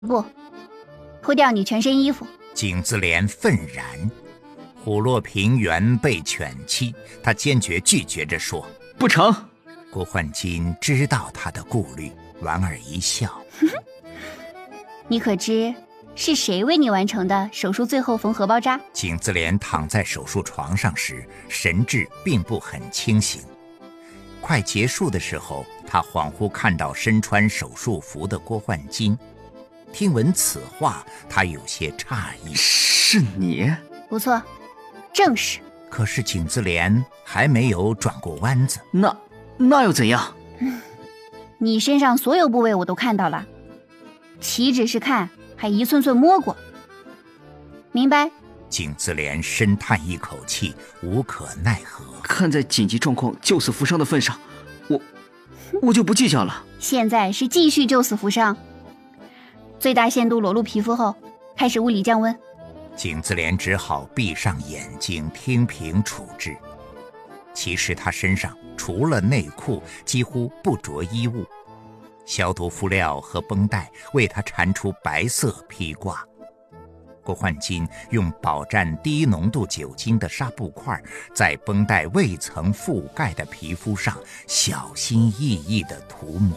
不，脱掉你全身衣服。 景自怜愤然，虎落平原被犬欺，他坚决拒绝着说：“ 不成。” 郭焕金知道他的顾虑，莞尔一笑：“ 你可知是谁为你完成的手术最后缝荷包扎？” 景自怜躺在手术床上时，神志并不很清醒。快结束的时候，他恍惚看到身穿手术服的郭焕金。听闻此话，他有些诧异：“ 是你？”“ 不错，正是。” 可是景自怜还没有转过弯子。 那又怎样？ 你身上所有部位我都看到了，岂止是看，还一寸寸摸过。明白？ 景自怜深叹一口气，无可奈何。 看在紧急状况救死扶伤的份上，我就不计较了。 现在是继续救死扶伤，最大限度裸露皮肤后，开始物理降温。 景自怜只好闭上眼睛听凭处置。其实他身上除了内裤几乎不着衣物，消毒敷料和绷带为他缠出白色披挂。郭焕金用饱蘸低浓度酒精的纱布块在绷带未曾覆盖的皮肤上小心翼翼地涂抹。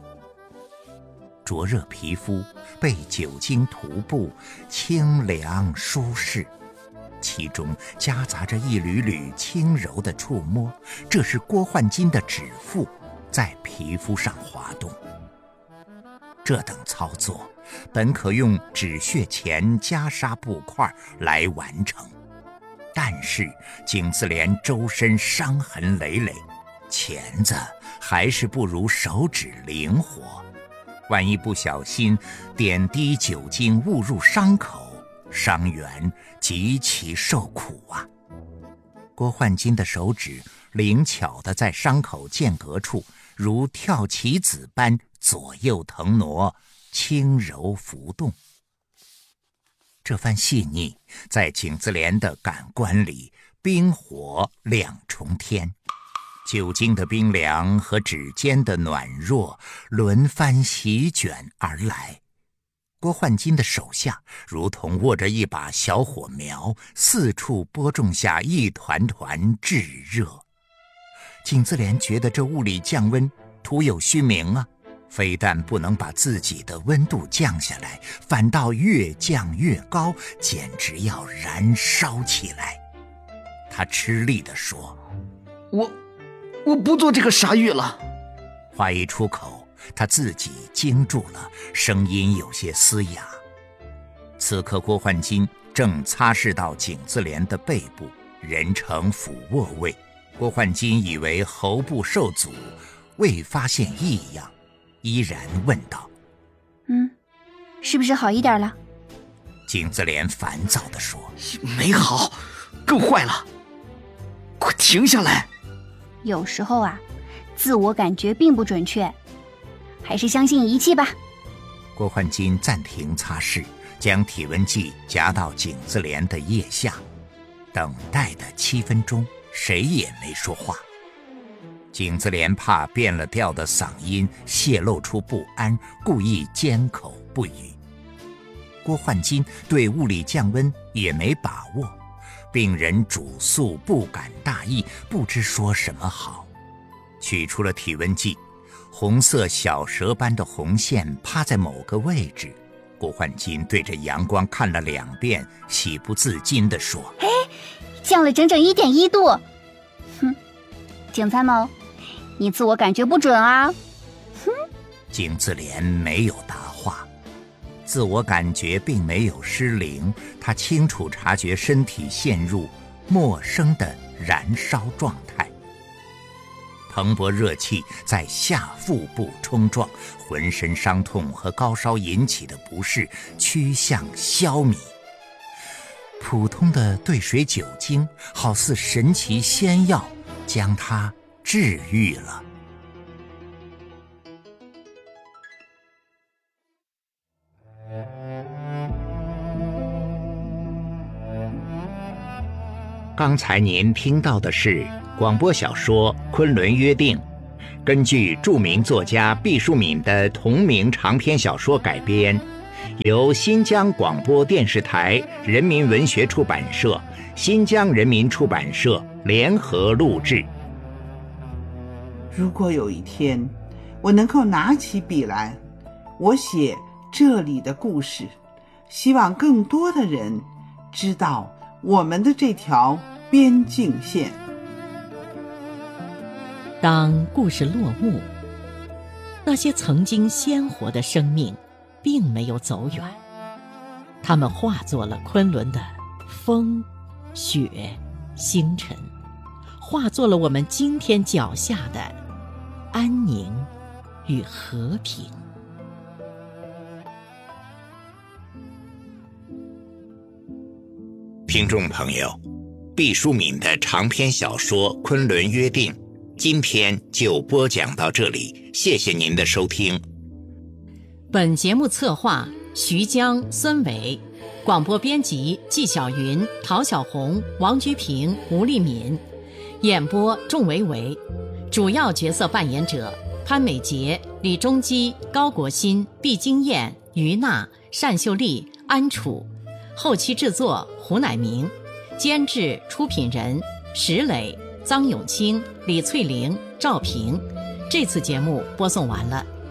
灼热皮肤被酒精涂布，清凉舒适，其中夹杂着一缕缕轻柔的触摸，这是郭焕金的指腹在皮肤上滑动。这等操作本可用止血钳加纱布块来完成，但是景自怜周身伤痕累累，钳子还是不如手指灵活，万一不小心点滴酒精误入伤口，伤员极其受苦啊。郭焕金的手指灵巧地在伤口间隔处如跳棋子般左右腾挪，轻柔浮动。这番细腻在景自怜的感官里冰火两重天，酒精的冰凉和指尖的暖弱轮番席卷而来。郭焕金的手下如同握着一把小火苗，四处播种下一团团炙热。景自怜觉得这物理降温徒有虚名啊，非但不能把自己的温度降下来，反倒越降越高，简直要燃烧起来。他吃力地说：“ 我不做这个傻玉了。” 话一出口，他自己惊住了，声音有些嘶哑。此刻郭焕金正擦拭到景自怜的背部，人呈俯卧位。郭焕金以为喉部受阻，未发现异样，依然问道：“ 是不是好一点了？” 景自怜烦躁地说：“ 没好，更坏了，快停下来。” 有时候啊，自我感觉并不准确，还是相信仪器吧。 郭焕金暂停擦拭，将体温计夹到景自怜的腋下，等待的7分钟，谁也没说话。景自怜怕变了调的嗓音泄露出不安，故意缄口不语。郭焕金对物理降温也没把握，病人主诉不敢大意，不知说什么好。取出了体温计，红色小蛇般的红线趴在某个位置。郭焕金对着阳光看了2遍，喜不自禁地说：“ 降了整整1.1度。景参谋，你自我感觉不准啊。” 景自怜没有答话，自我感觉并没有失灵，他清楚察觉身体陷入陌生的燃烧状态。蓬勃热气在下腹部冲撞，浑身伤痛和高烧引起的不适趋向消弭。普通的兑水酒精好似神奇仙药，将他治愈了。刚才您听到的是广播小说《昆仑约定》，根据著名作家毕淑敏的同名长篇小说改编， 由新疆广播电视台人民文学出版社、新疆人民出版社联合录制。 如果有一天我能够拿起笔来，我写这里的故事，希望更多的人知道我们的这条边境线。 当故事落幕，那些曾经鲜活的生命并没有走远，它们化作了昆仑的风、雪、星辰，化作了我们今天脚下的安宁与和平。 听众朋友，毕淑敏的长篇小说《昆仑约定》今天就播讲到这里，谢谢您的收听。 本节目策划徐江、孙伟，广播编辑纪晓云、陶小红、王居平、吴丽敏，演播仲维维，主要角色扮演者潘美杰、李中基、高国新、毕金燕、于娜、单秀丽、安楚，后期制作胡乃明，监制出品人石磊、臧永清、李翠玲、赵平。这次节目播送完了。